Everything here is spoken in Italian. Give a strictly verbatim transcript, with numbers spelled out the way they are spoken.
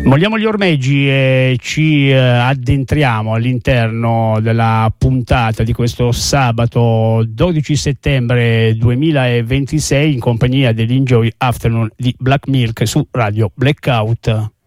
Molliamo gli ormeggi e ci eh, addentriamo all'interno della puntata di questo sabato dodici settembre duemilaventisei in compagnia dell'Enjoy Afternoon di Black Milk su Radio Blackout.